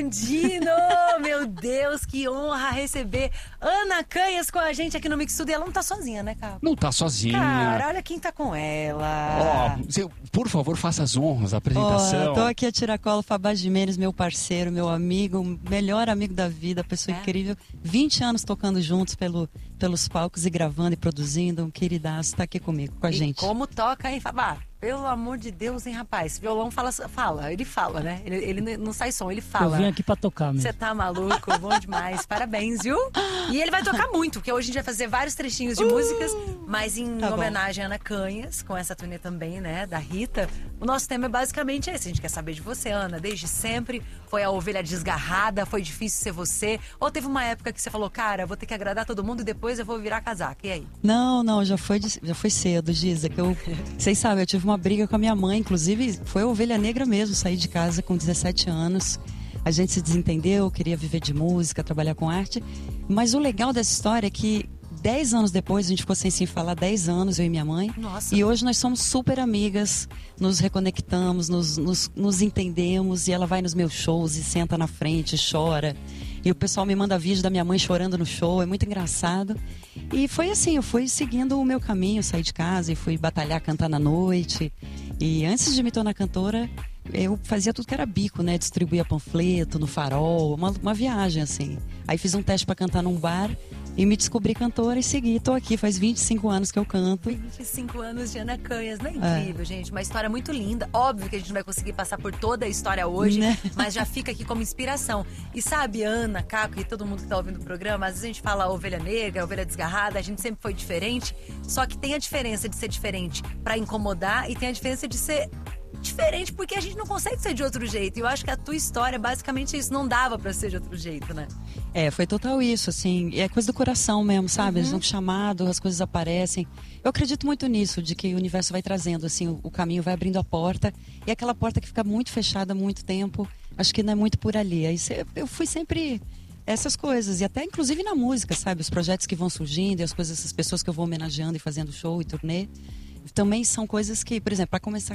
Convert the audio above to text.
Brandino! Meu Deus, que honra receber Ana Canhas com a gente aqui no Mix Tudo. E ela não tá sozinha, né, Caco? Não tá sozinha. Cara, olha quem tá com ela. Por favor, faça as honras, a apresentação. Tô aqui a tiracolo, Fabá Jimenez, meu parceiro, meu amigo, melhor amigo da vida, pessoa incrível. 20 anos tocando juntos pelos palcos e gravando e produzindo. Um queridaço, tá aqui comigo, com a gente. Como toca, hein, Fabá? Pelo amor de Deus, hein, rapaz? Violão ele fala, né? Ele não sai som, ele fala. Eu vim aqui pra tocar mesmo. Você tá maluco? Bom demais. Parabéns, viu? E ele vai tocar muito, porque hoje a gente vai fazer vários trechinhos de músicas, mas em homenagem a Ana Canhas, com essa turnê também, né, da Rita. O nosso tema é basicamente esse. A gente quer saber de você, Ana. Desde sempre foi a ovelha desgarrada, foi difícil ser você? Ou teve uma época que você falou, cara, vou ter que agradar todo mundo e depois eu vou virar casaca? E aí? Não, já foi cedo, Giza. Vocês sabem, eu tive uma briga com a minha mãe, inclusive foi a ovelha negra mesmo, saí de casa com 17 anos. A gente se desentendeu, queria viver de música, trabalhar com arte. Mas o legal dessa história é que 10 anos depois, a gente ficou sem se falar 10 anos, eu e minha mãe. Nossa. E hoje nós somos super amigas, nos reconectamos, nos entendemos. E ela vai nos meus shows e senta na frente, chora. E o pessoal me manda vídeo da minha mãe chorando no show, é muito engraçado. E foi assim, eu fui seguindo o meu caminho, saí de casa e fui batalhar, cantar na noite. E antes de me tornar cantora, eu fazia tudo que era bico, né? Distribuía panfleto no Farol, uma viagem assim. Aí fiz um teste pra cantar num bar e me descobri cantora e segui. Tô aqui, faz 25 anos que eu canto. 25 anos de Ana Canhas, não é incrível, gente? Uma história muito linda. Óbvio que a gente não vai conseguir passar por toda a história hoje, né? Mas já fica aqui como inspiração. E sabe, Ana, Caco e todo mundo que tá ouvindo o programa, às vezes a gente fala ovelha negra, ovelha desgarrada, a gente sempre foi diferente. Só que tem a diferença de ser diferente pra incomodar e tem a diferença de ser diferente porque a gente não consegue ser de outro jeito. E eu acho que a tua história é basicamente isso. Não dava pra ser de outro jeito, né? Foi total isso, assim. É coisa do coração mesmo, sabe? Eles dão chamado, as coisas aparecem. Eu acredito muito nisso, de que o universo vai trazendo, assim, o caminho vai abrindo a porta. E aquela porta que fica muito fechada há muito tempo, acho que não é muito por ali. Aí eu fui sempre essas coisas. E até, inclusive, na música, sabe? Os projetos que vão surgindo e as coisas, essas pessoas que eu vou homenageando e fazendo show e turnê. Também são coisas que, por exemplo, para começar